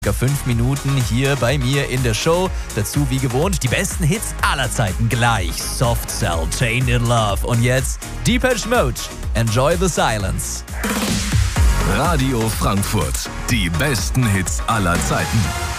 5 Minuten hier bei mir in der Show. Dazu wie gewohnt die besten Hits aller Zeiten gleich. Soft Cell, Chained in Love und jetzt Depeche Mode, Enjoy the Silence. Radio Frankfurt, die besten Hits aller Zeiten.